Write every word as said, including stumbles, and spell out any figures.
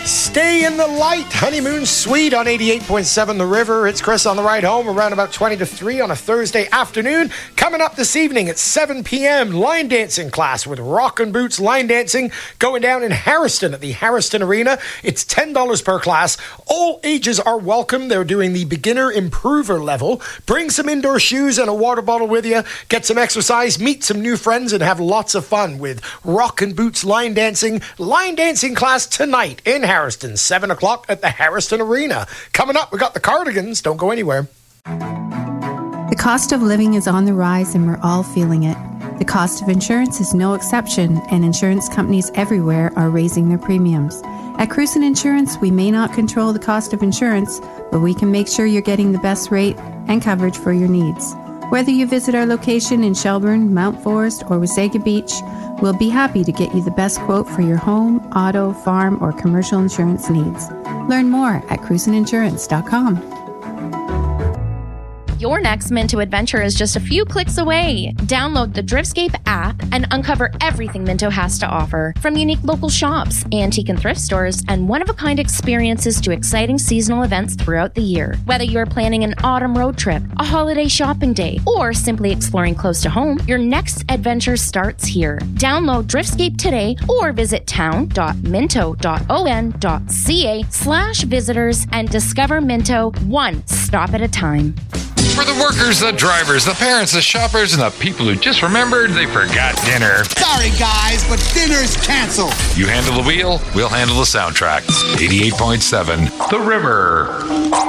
Stay in the light. Honeymoon Suite on eighty-eight point seven The River. It's Chris on the ride home around about twenty to three on a Thursday afternoon. Coming up this evening at seven p.m. line dancing class with Rockin' Boots line dancing going down in Harriston at the Harriston Arena. It's ten dollars per class. All ages are welcome. They're doing the beginner improver level. Bring some indoor shoes and a water bottle with you. Get some exercise, meet some new friends, and have lots of fun with Rockin' Boots line dancing. Line dancing class tonight in Harriston, seven o'clock at the Harriston Arena. Coming up, we got the Cardigans. Don't go anywhere. The cost of living is on the rise and we're all feeling it. The cost of insurance is no exception, and insurance companies everywhere are raising their premiums. At Cruisin' Insurance, we may not control the cost of insurance, but we can make sure you're getting the best rate and coverage for your needs. Whether you visit our location in Shelburne, Mount Forest, or Wasaga Beach, we'll be happy to get you the best quote for your home, auto, farm, or commercial insurance needs. Learn more at cruisin insurance dot com. Your next Minto adventure is just a few clicks away. Download the Driftscape app and uncover everything Minto has to offer. From unique local shops, antique and thrift stores, and one-of-a-kind experiences to exciting seasonal events throughout the year. Whether you're planning an autumn road trip, a holiday shopping day, or simply exploring close to home, your next adventure starts here. Download Driftscape today or visit town.minto.on.ca slash visitors and discover Minto one stop at a time. For the workers, the drivers, the parents, the shoppers, and the people who just remembered they forgot dinner. Sorry, guys, but dinner's canceled. You handle the wheel, we'll handle the soundtrack. eighty-eight point seven The River.